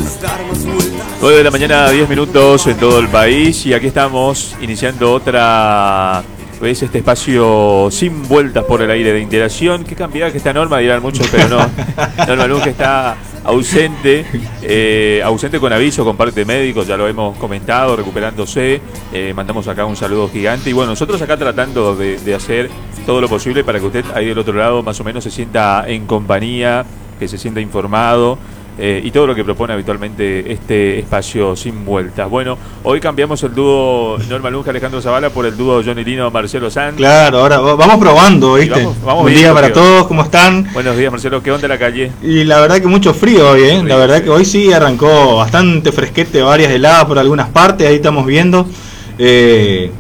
9 de la mañana, 10 minutos en todo el país, y aquí estamos iniciando otra vez este espacio sin vueltas por el aire de interacción. Qué cambiada que está Norma, dirán muchos, pero no. Norma Luz, que está ausente con aviso, con parte médico, ya lo hemos comentado, recuperándose. Mandamos acá un saludo gigante, y bueno, nosotros acá tratando de hacer todo lo posible para que usted ahí del otro lado más o menos se sienta en compañía, que se sienta informado. Y todo lo que propone habitualmente este espacio sin vueltas. Bueno, hoy cambiamos el dúo Norma Lunge, Alejandro Zavala por el dúo Johnny Lino, Marcelo Sanz. Claro, ahora vamos probando, ¿viste? Vamos Buen día para todos, ¿cómo están? Buenos días, Marcelo, ¿qué onda la calle? Y la verdad que mucho frío hoy, ¿eh? La verdad que hoy sí arrancó bastante fresquete, varias heladas por algunas partes, ahí estamos viendo. Se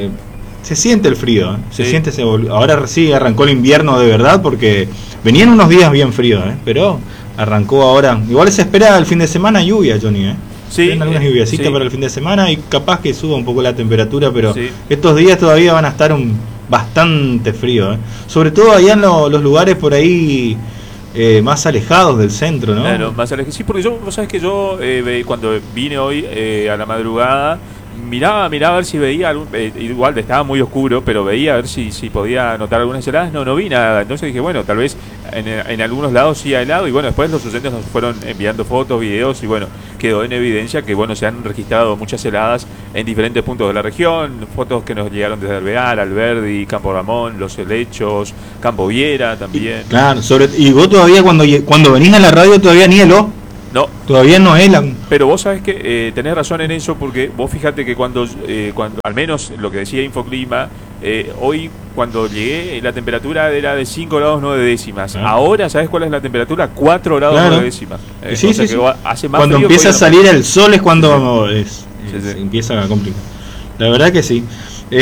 siente el frío, ¿eh? Ahora sí arrancó el invierno de verdad, porque venían unos días bien fríos, ¿eh? Pero arrancó ahora. Igual se espera el fin de semana lluvia, Johnny, ¿eh? Sí, algunas lluviasitas para el fin de semana, y capaz que suba un poco la temperatura, pero estos días todavía van a estar bastante frío, ¿eh? Sobre todo allá en los lugares por ahí más alejados del centro, ¿no? Claro, más alejados. Sí, porque vos sabés que yo cuando vine hoy a la madrugada, miraba a ver si veía igual estaba muy oscuro, pero veía a ver si podía notar algunas heladas. No vi nada. Entonces dije, bueno, tal vez en algunos lados sí ha helado, y bueno, después los oyentes nos fueron enviando fotos, videos, y bueno, quedó en evidencia que bueno, se han registrado muchas heladas en diferentes puntos de la región. Fotos que nos llegaron desde Alvear, Alberdi, Campo Ramón, Los Helechos, Campo Viera también. Claro, y vos todavía cuando venís a la radio todavía ni heló. No, todavía no helan. Pero vos sabés que tenés razón en eso, porque vos fíjate que cuando al menos lo que decía Infoclima, hoy cuando llegué la temperatura era de 5 grados 9 décimas. Ahora, ¿sabés cuál es la temperatura? 4 grados 9 décimas. Sí. Hace más cuando frío, empieza a salir el sol es cuando empieza a complicar. La verdad que sí.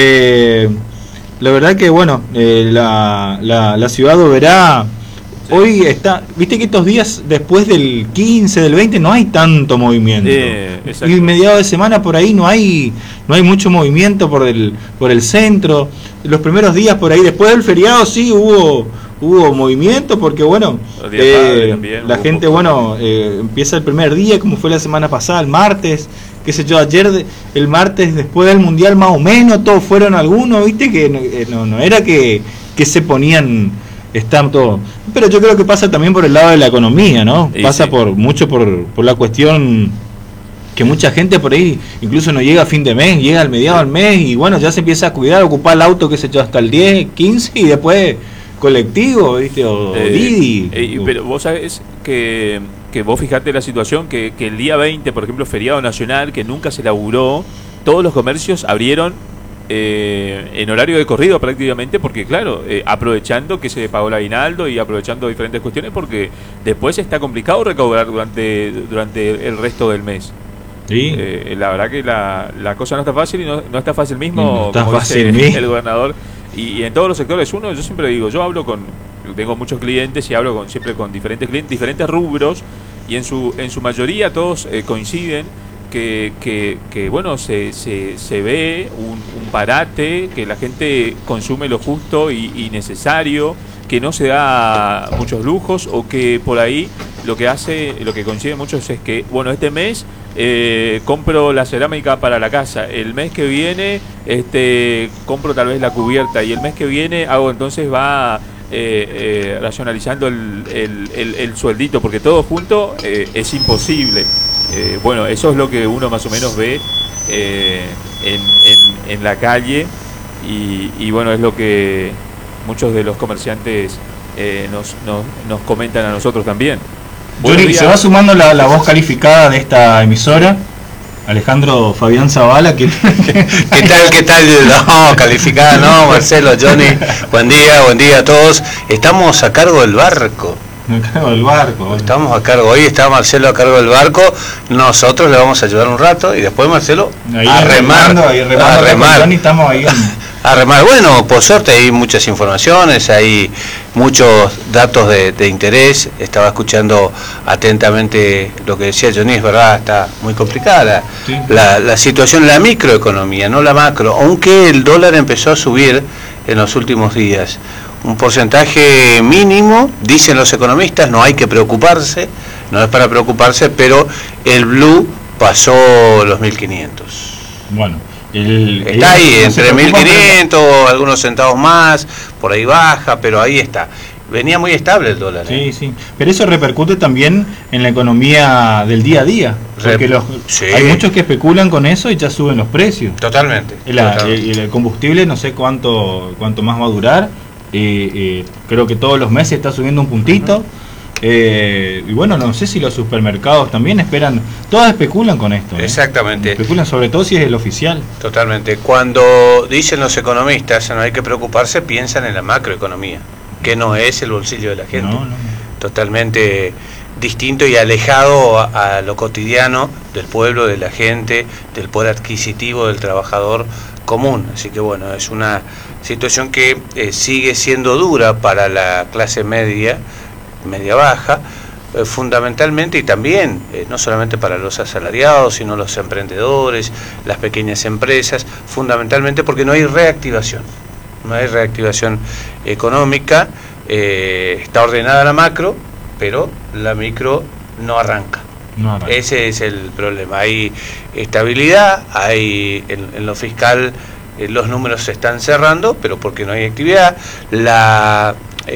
La verdad que bueno, la ciudad de Oberá hoy está, viste que estos días después del 15, del 20 no hay tanto movimiento. Y mediados de semana por ahí no hay mucho movimiento por el centro. Los primeros días por ahí, después del feriado sí hubo movimiento, porque bueno, la gente empieza el primer día, como fue la semana pasada, el martes, qué sé yo, ayer el martes después del mundial más o menos, todos fueron algunos, viste que no era que se ponían. Está todo, pero yo creo que pasa también por el lado de la economía, ¿no? Pasa mucho por la cuestión que mucha gente por ahí incluso no llega a fin de mes, llega al mediado del mes, y bueno, ya se empieza a cuidar, ocupar el auto, que se echó hasta el 10, 15, y después colectivo, ¿viste? O Didi. Pero vos sabés que vos fijate la situación, que el día 20, por ejemplo, feriado nacional, que nunca se laburó, todos los comercios abrieron en horario de corrido prácticamente, porque claro, aprovechando que se pagó el aguinaldo y aprovechando diferentes cuestiones, porque después está complicado recaudar durante el resto del mes. Sí. La verdad que la cosa no está fácil, y no está fácil mismo, no como dice el gobernador, y en todos los sectores. Yo siempre digo, tengo muchos clientes y hablo siempre con diferentes clientes, diferentes rubros, y en su mayoría todos coinciden que bueno, se ve un parate, que la gente consume lo justo y necesario, que no se da muchos lujos, o que por ahí lo que coinciden muchos es que, bueno, este mes compro la cerámica para la casa, el mes que viene compro tal vez la cubierta, y el mes que viene entonces va racionalizando el sueldito, porque todo junto es imposible. Bueno, eso es lo que uno más o menos ve en la calle, y bueno, es lo que muchos de los comerciantes nos comentan a nosotros también. Yuri, se va sumando la voz calificada de esta emisora, Alejandro Fabián Zavala. ¿Qué tal? No, calificada no, Marcelo, Johnny, buen día a todos. Estamos a cargo del barco. Estamos a cargo, hoy está Marcelo a cargo del barco, nosotros le vamos a ayudar un rato, y después Marcelo a remar. Estamos ahí a remar. Bueno, por suerte hay muchas informaciones, hay muchos datos de interés. Estaba escuchando atentamente lo que decía Johnny, es verdad, está muy complicada la situación, la microeconomía, no la macro, aunque el dólar empezó a subir en los últimos días. un porcentaje mínimo, dicen los economistas, no hay que preocuparse, no es para preocuparse, pero el blue pasó los 1.500. Bueno, está ahí, entre 1.500, algunos centavos más, por ahí baja, pero ahí está. Venía muy estable el dólar. Sí, sí. Pero eso repercute también en la economía del día a día. Porque hay muchos que especulan con eso y ya suben los precios. Totalmente. El combustible no sé cuánto más va a durar. Creo que todos los meses está subiendo un puntito. Y bueno, no sé si los supermercados también esperan. Todas especulan con esto. Exactamente. Especulan sobre todo si es el oficial. Totalmente. Cuando dicen los economistas no hay que preocuparse, piensan en la macroeconomía, que no es el bolsillo de la gente. No. Totalmente distinto y alejado a lo cotidiano del pueblo, de la gente, del poder adquisitivo del trabajador común. Así que bueno, es una situación que sigue siendo dura para la clase media baja, fundamentalmente, y también no solamente para los asalariados, sino los emprendedores, las pequeñas empresas, fundamentalmente porque no hay reactivación económica. Está ordenada la macro, pero la micro no arranca. Ese es el problema. Hay estabilidad, hay en lo fiscal los números se están cerrando, pero porque no hay actividad. La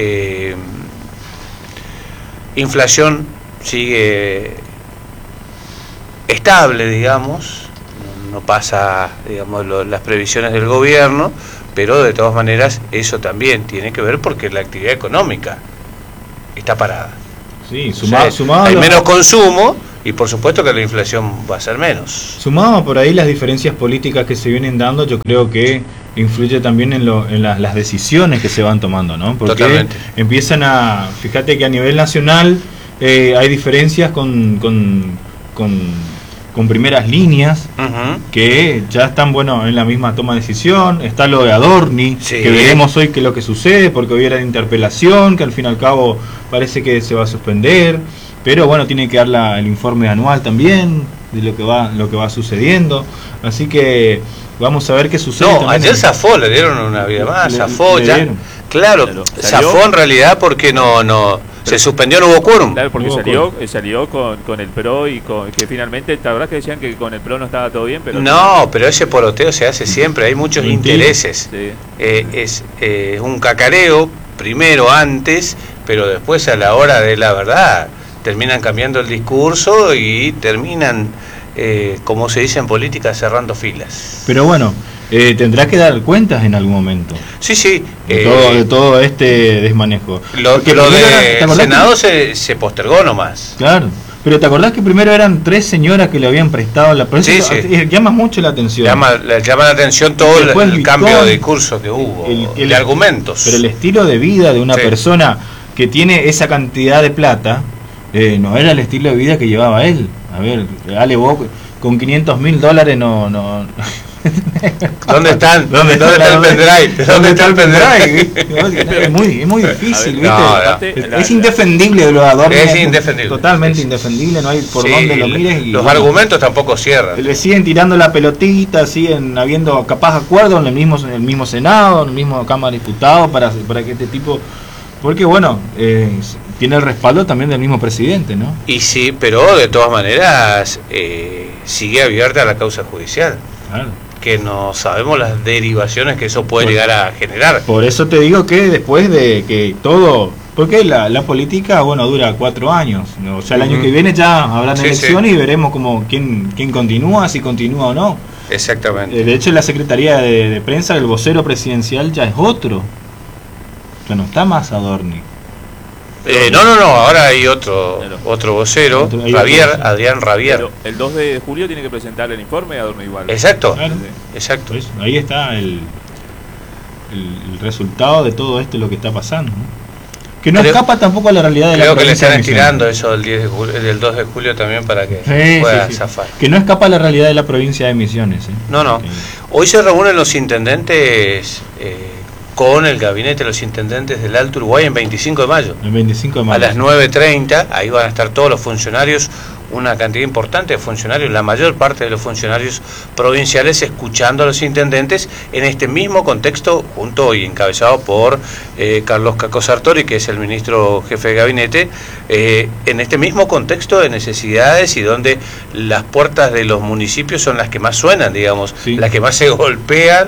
inflación sigue estable, digamos, no pasa, digamos, las previsiones del gobierno, pero de todas maneras eso también tiene que ver porque la actividad económica está parada. Sí, sumado hay menos consumo y por supuesto que la inflación va a ser menos. Sumado por ahí las diferencias políticas que se vienen dando, yo creo que influye también en las decisiones que se van tomando, ¿no? Porque totalmente. Fíjate que a nivel nacional hay diferencias con primeras líneas que ya están en la misma toma de decisión. Está lo de Adorni, que veremos hoy qué es lo que sucede, porque hoy era de interpelación, que al fin y al cabo parece que se va a suspender, pero bueno, tiene que dar el informe anual también de lo que va sucediendo, así que vamos a ver qué sucede. Ayer zafó, le dieron una vida más, zafó ya, claro, zafó en realidad porque no se suspendió, no hubo quórum. Claro, porque salió con el PRO y que finalmente, la verdad que decían que con el PRO no estaba todo bien, pero... No, pero ese poroteo se hace siempre, hay muchos intereses. Sí. Es un cacareo, primero, antes, pero después a la hora de la verdad, terminan cambiando el discurso y terminan, como se dice en política, cerrando filas. Pero bueno... tendrá que dar cuentas en algún momento. Sí. De todo este desmanejo. Lo de Senado se postergó nomás. Claro. Pero ¿te acordás que primero eran 3 señoras que le habían prestado la prensa? Sí. Llama mucho la atención. Llama la atención todo el cambio de discurso que hubo, de argumentos. Pero el estilo de vida de una persona que tiene esa cantidad de plata, no era el estilo de vida que llevaba él. A ver, Ale, vos con $500.000 no... ¿Dónde está el pendrive? ¿Dónde está el pendrive? Es muy difícil, ¿viste? Es indefendible lo de Adorni. Es indefendible. Totalmente indefendible, no hay por dónde lo mires. Los argumentos tampoco cierran. Le siguen tirando la pelotita, siguen habiendo capaz acuerdos en el mismo Senado, en el mismo Cámara de Diputados para que este tipo... Porque bueno, tiene el respaldo también del mismo presidente, ¿no? Y sí, pero de todas maneras sigue abierta la causa judicial. Claro. Que no sabemos las derivaciones que eso puede llegar a generar. Por eso te digo que después de que todo... Porque la política, dura 4 años. O sea, el año que viene ya habrán elecciones y veremos quién continúa, si continúa o no. Exactamente. De hecho, la Secretaría de Prensa, el vocero presidencial ya es otro. Ya no está más Adorni. No, ahora hay otro vocero, Adrián Rabier. Pero el 2 de julio tiene que presentar el informe a Adorni igual. Exacto, claro. Exacto. Pues ahí está el resultado de todo esto, lo que está pasando, ¿no? Que no escapa tampoco a la realidad de la provincia. Creo que le están estirando eso del 2 de julio también para que pueda zafar. Que no escapa a la realidad de la provincia de Misiones. No. Hoy se reúnen los intendentes... con el gabinete de los intendentes del Alto Uruguay en 25 de mayo. El 25 de mayo. A las 9:30, ahí van a estar todos los funcionarios, una cantidad importante de funcionarios, la mayor parte de los funcionarios provinciales, escuchando a los intendentes en este mismo contexto, junto y encabezado por Carlos Caco Sartori, que es el ministro jefe de gabinete, en este mismo contexto de necesidades y donde las puertas de los municipios son las que más suenan, digamos, sí, las que más se golpean,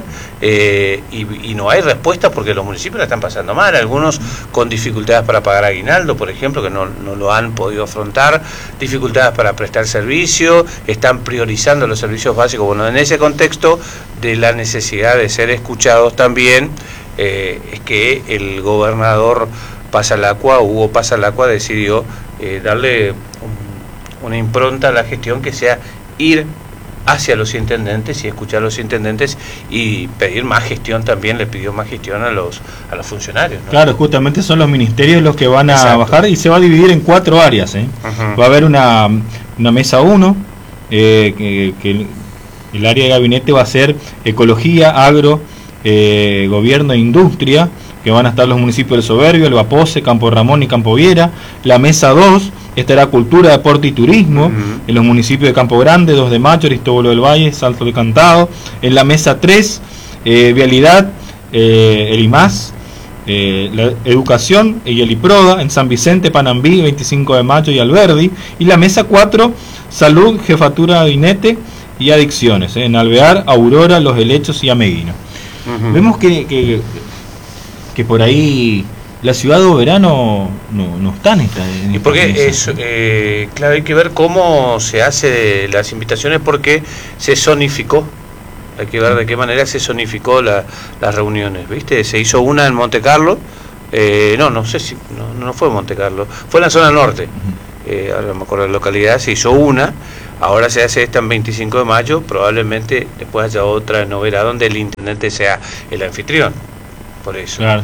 y no hay respuesta porque los municipios la están pasando mal, algunos con dificultades para pagar aguinaldo, por ejemplo, que no lo han podido afrontar, dificultades para prestar servicio, están priorizando los servicios básicos. Bueno, en ese contexto de la necesidad de ser escuchados también, es que el gobernador Hugo Pasalacqua, decidió darle una impronta a la gestión que sea ir hacia los intendentes y escuchar a los intendentes y pedir más gestión también, le pidió más gestión a los funcionarios, ¿no? Claro, justamente son los ministerios los que van a bajar y se va a dividir en 4 áreas, Va a haber una mesa 1, que el área de gabinete va a ser ecología, agro, gobierno e industria, que van a estar los municipios del Soberbio, el Bapose, Campo Ramón y Campo Viera. La mesa 2 estará cultura, deporte y turismo, en los municipios de Campo Grande, 2 de Mayo, Aristóbulo del Valle, Salto del Cantado. En la mesa 3, vialidad, el IMAS, la educación y el IPRODA, en San Vicente, Panambí, 25 de Mayo y Alberdi. Y la mesa 4, salud, jefatura de gabinete y adicciones, en Alvear, Aurora, Los Helechos y Ameguino. Vemos que por ahí la ciudad de Oberá no está en esta. Y porque es, claro, hay que ver cómo se hace las invitaciones, porque se zonificó. Hay que ver de qué manera se zonificó las reuniones, ¿viste? Se hizo una en Monte Carlo, no sé si, no fue en Monte Carlo, fue en la zona norte, ahora no me acuerdo de la localidad, se hizo una, ahora se hace esta en 25 de mayo, probablemente después haya otra en Oberá donde el intendente sea el anfitrión, por eso. Claro.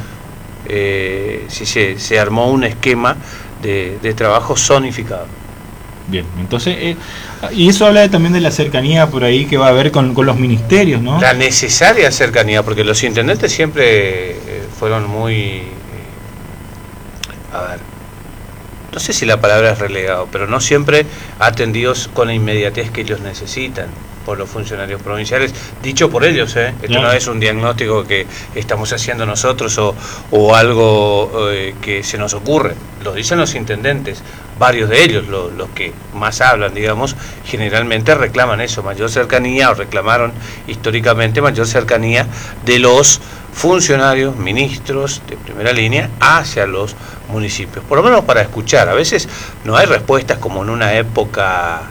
Sí, se armó un esquema de trabajo zonificado. Bien, entonces, y eso habla también de la cercanía por ahí que va a haber con los ministerios, ¿no? La necesaria cercanía, porque los intendentes siempre fueron muy, a ver, no sé si la palabra es relegado, pero no siempre atendidos con la inmediatez que ellos necesitan por los funcionarios provinciales, dicho por ellos, esto no es un diagnóstico que estamos haciendo nosotros o algo que se nos ocurre, lo dicen los intendentes, varios de ellos, los que más hablan, digamos, generalmente reclaman eso, mayor cercanía, o reclamaron históricamente mayor cercanía de los funcionarios, ministros de primera línea hacia los municipios, por lo menos para escuchar. A veces no hay respuestas como en una época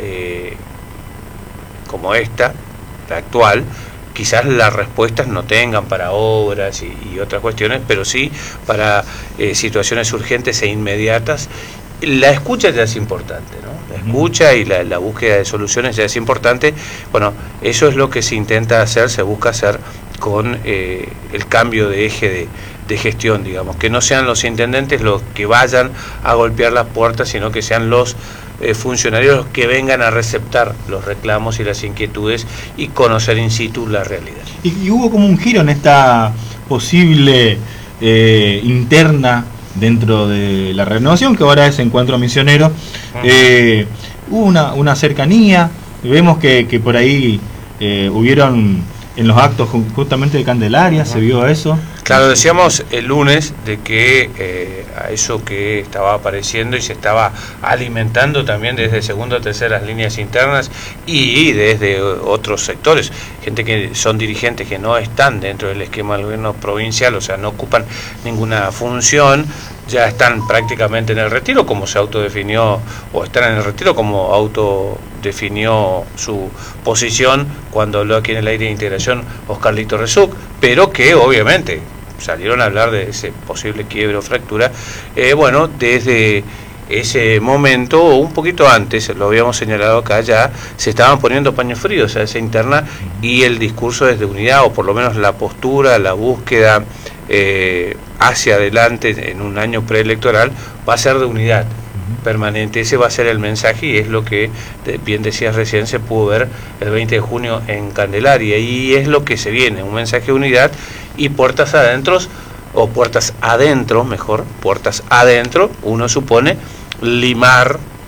como esta, la actual, quizás las respuestas no tengan para obras y otras cuestiones, pero sí para situaciones urgentes e inmediatas. La escucha ya es importante, ¿no? La escucha y la búsqueda de soluciones ya es importante. Bueno, eso es lo que se intenta hacer, se busca hacer con el cambio de eje de gestión, digamos, que no sean los intendentes los que vayan a golpear las puertas, sino que sean los funcionarios los que vengan a receptar los reclamos y las inquietudes y conocer in situ la realidad. Y hubo como un giro en esta posible interna dentro de la renovación, que ahora es Encuentro Misionero. Hubo una cercanía, vemos que por ahí hubieron en los actos justamente de Candelaria, se vio eso. Claro, decíamos el lunes de que a eso que estaba apareciendo y se estaba alimentando también desde segunda o terceras líneas internas y desde otros sectores, gente que son dirigentes que no están dentro del esquema del gobierno provincial, o sea, no ocupan ninguna función, ya están prácticamente en el retiro, como se autodefinió, o están en el retiro como autodefinió su posición cuando habló aquí en el aire de integración Oscar Lito Resuc, pero que obviamente salieron a hablar de ese posible quiebre o fractura. Bueno, desde ese momento, o un poquito antes, lo habíamos señalado acá, ya se estaban poniendo paños fríos a esa interna, y el discurso es de unidad, o por lo menos la postura, la búsqueda hacia adelante en un año preelectoral va a ser de unidad permanente. Ese va a ser el mensaje, y es lo que bien decías recién, se pudo ver el 20 de junio en Candelaria, y es lo que se viene, un mensaje de unidad y puertas adentro, o puertas adentro, mejor, puertas adentro, uno supone limar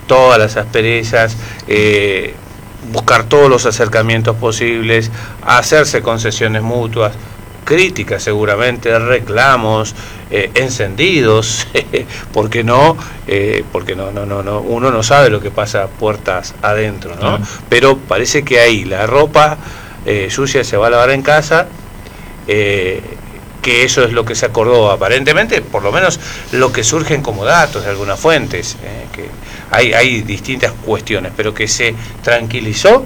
todas las asperezas, buscar todos los acercamientos posibles, hacerse concesiones mutuas, críticas seguramente, reclamos, encendidos, porque no, uno no sabe lo que pasa puertas adentro, ¿no? Claro. Pero parece que ahí la ropa sucia se va a lavar en casa, que eso es lo que se acordó aparentemente, por lo menos lo que surgen como datos de algunas fuentes, que hay distintas cuestiones, pero que se tranquilizó.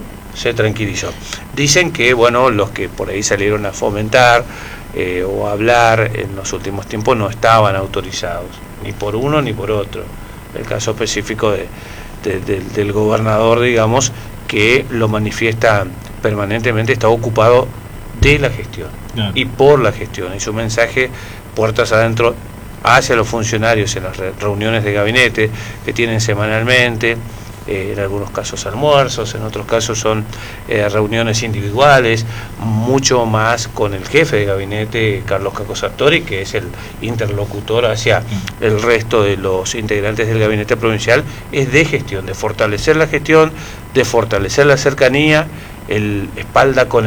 Dicen que, bueno, los que por ahí salieron a fomentar o a hablar en los últimos tiempos no estaban autorizados, ni por uno ni por otro. El caso específico del gobernador, digamos, que lo manifiesta permanentemente, está ocupado de la gestión y por la gestión, y su mensaje puertas adentro hacia los funcionarios en las reuniones de gabinete que tienen semanalmente, en algunos casos almuerzos, en otros casos son reuniones individuales, mucho más con el jefe de gabinete, Carlos Caco Sartori, que es el interlocutor hacia el resto de los integrantes del gabinete provincial, es de gestión, de fortalecer la gestión, de fortalecer la cercanía, el espalda con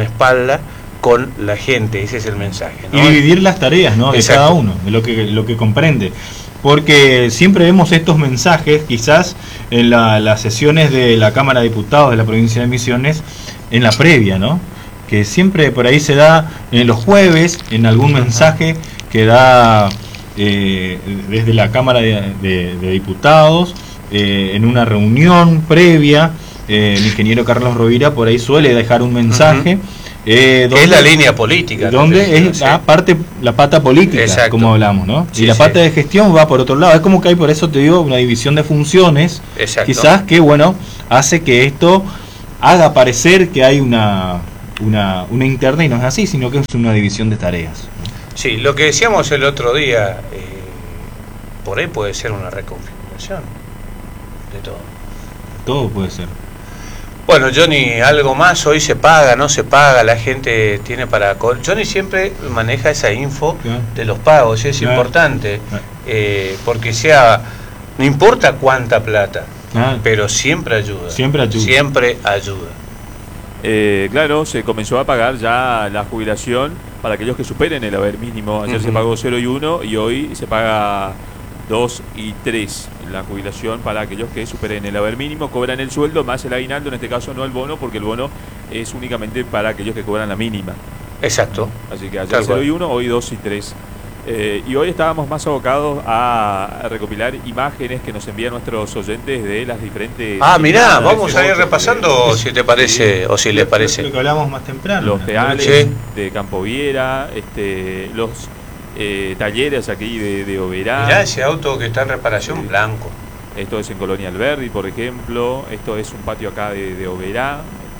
la gente, ese es el mensaje, ¿no? Y dividir las tareas, ¿no?, de cada uno, de lo que comprende. Porque siempre vemos estos mensajes, quizás en las sesiones de la Cámara de Diputados de la provincia de Misiones, en la previa, ¿no? Que siempre por ahí se da en los jueves, en algún mensaje que da desde la Cámara de Diputados, en una reunión previa, el ingeniero Carlos Rovira por ahí suele dejar un mensaje. Donde, es la línea política. Donde es la pata política, como hablamos, ¿no? Sí, y la pata de gestión va por otro lado. Es como que hay, por eso te digo, una división de funciones, quizás que, bueno, hace que esto haga parecer que hay una interna, y no es así, sino que es una división de tareas. Sí, lo que decíamos el otro día, por ahí puede ser una reconfiguración de todo. Todo puede ser. Bueno, Johnny, algo más, hoy se paga, no se paga, la gente tiene para... Johnny siempre maneja esa info de los pagos, y es importante, porque no importa cuánta plata, pero siempre ayuda. Siempre ayuda. Claro, se comenzó a pagar ya la jubilación para aquellos que superen el haber mínimo. Ayer se pagó 0 y 1 y hoy se paga 2 y 3 la jubilación para aquellos que superen el haber mínimo, cobran el sueldo más el aguinaldo, en este caso no el bono, porque el bono es únicamente para aquellos que cobran la mínima. Exacto. Así que ayer 0 y 1, hoy 2 y 3. Y hoy estábamos más abocados a recopilar imágenes que nos envían nuestros oyentes de las diferentes... mirá, vamos a ir repasando, si te parece, o si les parece. Lo que hablamos más temprano. Los peales de Campo Viera, los... talleres aquí de Oberá. Mirá ese auto que está en reparación, blanco. Esto es en Colonia Alberdi, por ejemplo. Esto es un patio acá de Oberá.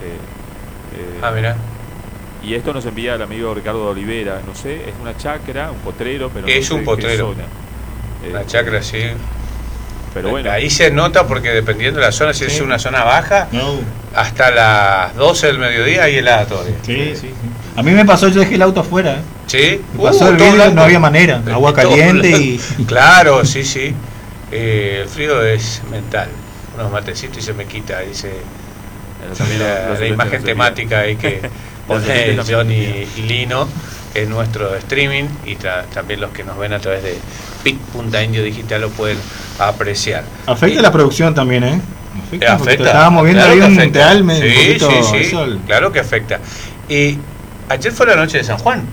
Mirá. Y esto nos envía el amigo Ricardo Olivera. No sé, es una chacra, un potrero, pero es no sé un potrero. Una chacra, sí. Pero bueno. Ahí se nota porque dependiendo de la zona, si es una zona baja, hasta las 12 del mediodía hay helada todavía. Sí. A mí me pasó, yo dejé el auto afuera. Sí. Me pasó el vidrio, no había manera. Agua caliente y... Claro, sí. El frío es mental. Unos matecitos y se me quita, dice la imagen temática ahí que pone Johnny y Lino en nuestro streaming, y también los que nos ven a través de PIC.indio Digital lo pueden apreciar. Afecta la producción también, Afecta. Estábamos viendo ahí un teal, sí. Claro que afecta. Y ayer fue la noche de San Juan.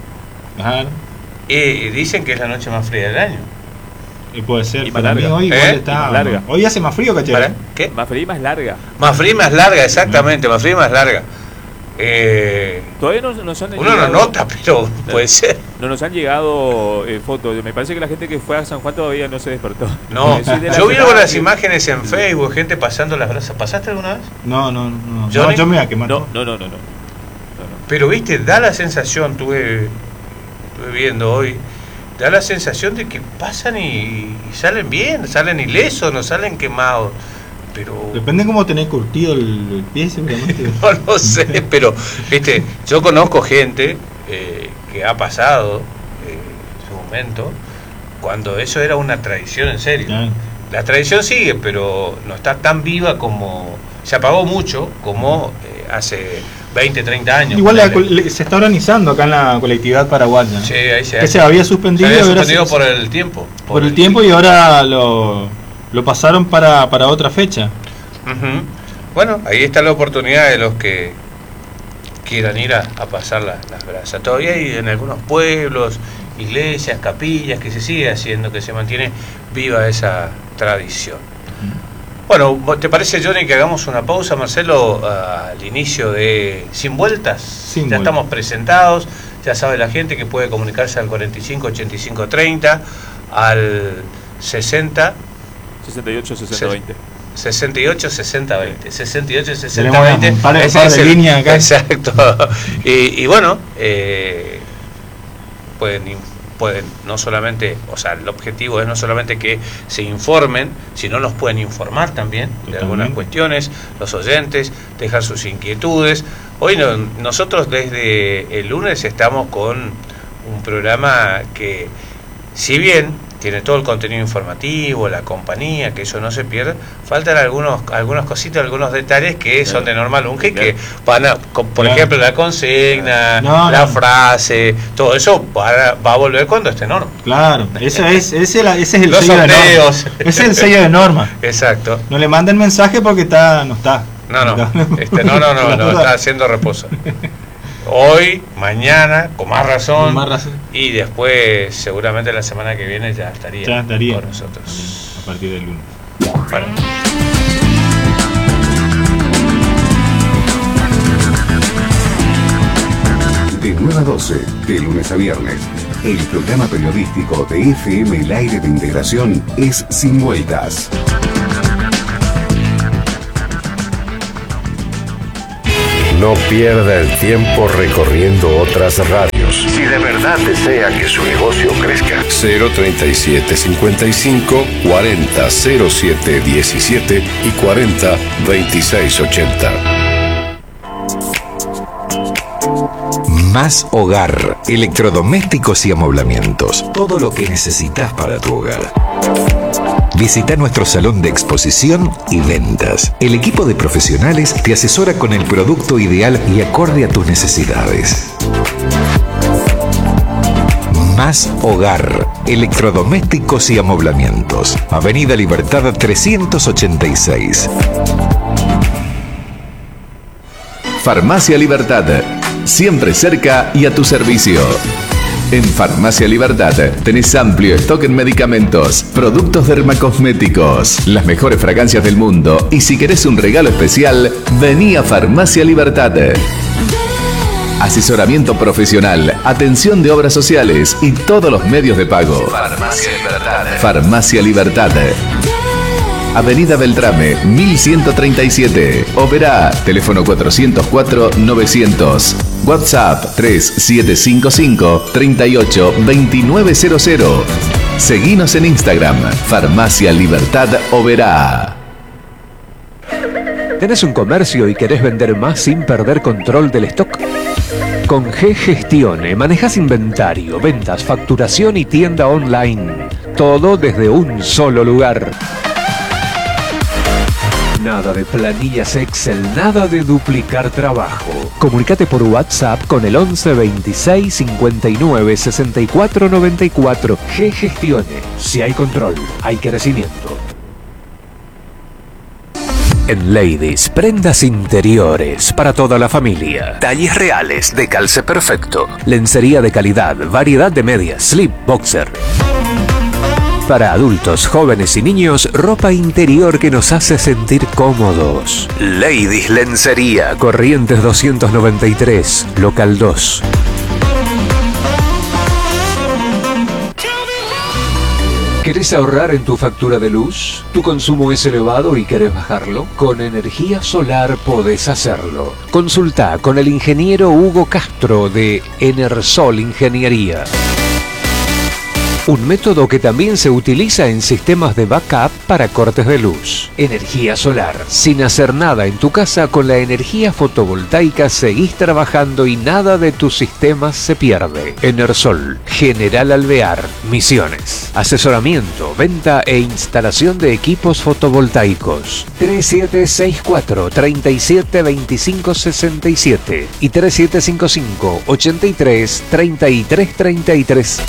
Dicen que es la noche más fría del año. Y puede ser, y para mí hoy igual está larga. Hoy hace más frío que ayer. ¿Qué? Más fría y más larga. Más fría y más larga, exactamente, más fría y más larga. Todavía no nos han uno no nota, pero puede ser. No nos han llegado fotos. Me parece que la gente que fue a San Juan todavía no se despertó. No, yo vi las imágenes en Facebook, gente pasando las brasas. ¿Pasaste alguna vez? No. Yo me voy a quemar. No. Pero viste, da la sensación, estuve viendo hoy, da la sensación de que pasan y salen bien, salen ilesos, no salen quemados. Pero... Depende cómo tenés curtido el pie, seguramente. No sé, pero viste, yo conozco gente que ha pasado su momento cuando eso era una tradición en serio. la tradición sigue, pero no está tan viva como, se apagó mucho como hace 20, 30 años. Igual se está organizando acá en la colectividad paraguaya. Sí, ahí se había suspendido. Por el tiempo. Por el tiempo y ahora lo pasaron para otra fecha. Uh-huh. Bueno, ahí está la oportunidad de los que quieran ir a pasar las brasas. Todavía hay en algunos pueblos, iglesias, capillas, que se sigue haciendo, que se mantiene viva esa tradición. Bueno, ¿te parece, Johnny, que hagamos una pausa, Marcelo, al inicio de Sin Vueltas? Ya estamos presentados, ya sabe la gente que puede comunicarse al 45 85 30, al 60 68 60 20. 68 60 20. 68 60 20. Un par de líneas acá. Exacto. Y bueno, pueden no solamente, o sea, el objetivo es no solamente que se informen, sino nos pueden informar también de algunas cuestiones, los oyentes, dejar sus inquietudes. Hoy nosotros desde el lunes estamos con un programa que, si bien tiene todo el contenido informativo, la compañía, que eso no se pierde, faltan algunas cositas, algunos detalles que son de normal unge, que van a, por ejemplo, la consigna, la frase, todo eso va a volver cuando esté Norma. Claro, ese es el sello de Norma. Ese es el sello de Norma. Exacto. No le manden mensaje porque no está. No, está haciendo reposo. Hoy, mañana, con más razón, y después seguramente la semana que viene ya estaría con nosotros. A partir del lunes. Bueno. De 9 a 12, de lunes a viernes, el programa periodístico de FM El Aire de Integración es Sin Vueltas. No pierda el tiempo recorriendo otras radios. Si de verdad desea que su negocio crezca. 037 55 40 07 17 y 40 26 80. Más Hogar, electrodomésticos y amoblamientos. Todo lo que necesitas para tu hogar. Visita nuestro salón de exposición y ventas. El equipo de profesionales te asesora con el producto ideal y acorde a tus necesidades. Más Hogar, electrodomésticos y amoblamientos. Avenida Libertad 386. Farmacia Libertad, siempre cerca y a tu servicio. En Farmacia Libertad tenés amplio stock en medicamentos, productos dermacosméticos, las mejores fragancias del mundo, y si querés un regalo especial, vení a Farmacia Libertad. Asesoramiento profesional, atención de obras sociales y todos los medios de pago. Farmacia Libertad. Farmacia Libertad. Avenida Beltrame, 1137. Oberá, teléfono 404-900. WhatsApp 3755 38 2900. Seguinos en Instagram, Farmacia Libertad Oberá. ¿Tenés un comercio y querés vender más sin perder control del stock? Con G-Gestione manejás inventario, ventas, facturación y tienda online. Todo desde un solo lugar. Nada de planillas Excel, nada de duplicar trabajo. Comunicate por WhatsApp con el 11 26 59 64 94. G-Gestione. Si hay control, hay crecimiento. En Ladies, prendas interiores para toda la familia. Talles reales de calce perfecto. Lencería de calidad, variedad de medias, slip, boxer. Para adultos, jóvenes y niños, ropa interior que nos hace sentir cómodos. Ladies Lencería, Corrientes 293, local 2. ¿Querés ahorrar en tu factura de luz? ¿Tu consumo es elevado y querés bajarlo? Con energía solar podés hacerlo. Consulta con el ingeniero Hugo Castro de Enersol Ingeniería. Un método que también se utiliza en sistemas de backup para cortes de luz. Energía solar. Sin hacer nada en tu casa, con la energía fotovoltaica seguís trabajando y nada de tus sistemas se pierde. Enersol, General Alvear, Misiones. Asesoramiento, venta e instalación de equipos fotovoltaicos. 3764-372567 y 3755-833333.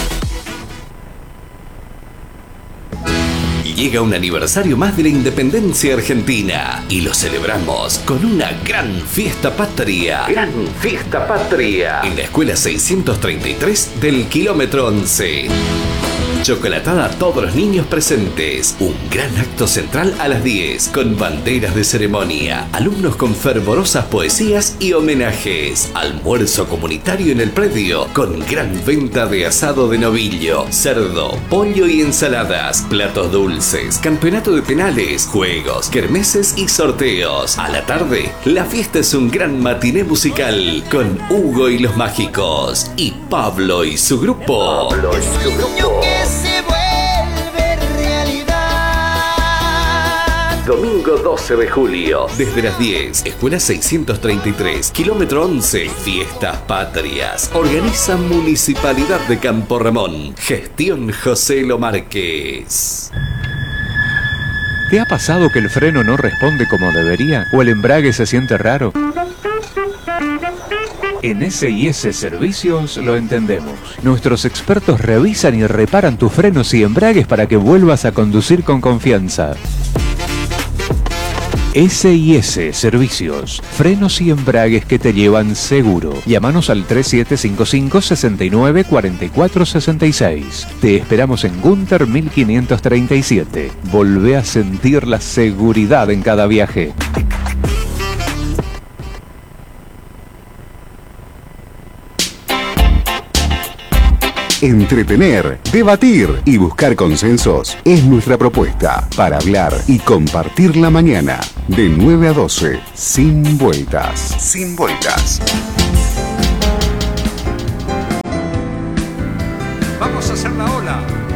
Llega un aniversario más de la independencia argentina y lo celebramos con una gran fiesta patria. Gran fiesta patria. En la escuela 633 del kilómetro 11. Chocolatada a todos los niños presentes. Un gran acto central a las 10 con banderas de ceremonia, alumnos con fervorosas poesías y homenajes. Almuerzo comunitario en el predio con gran venta de asado de novillo, cerdo, pollo y ensaladas, platos dulces, campeonato de penales, juegos, kermeses y sorteos. A la tarde, la fiesta es un gran matiné musical con Hugo y los Mágicos y Pablo y su grupo. Se vuelve realidad. Domingo 12 de julio, desde las 10, Escuela 633, kilómetro 11, Fiestas Patrias. Organiza Municipalidad de Campo Ramón. Gestión José Lo Márquez. ¿Te ha pasado que el freno no responde como debería? ¿O el embrague se siente raro? En S&S Servicios lo entendemos. Nuestros expertos revisan y reparan tus frenos y embragues para que vuelvas a conducir con confianza. S&S Servicios, frenos y embragues que te llevan seguro. Llámanos al 3755-694466. Te esperamos en Gunter 1537. Volvé a sentir la seguridad en cada viaje. Entretener, debatir y buscar consensos es nuestra propuesta para hablar y compartir la mañana. De 9 a 12, sin vueltas. Sin vueltas. Vamos a hacer la ola.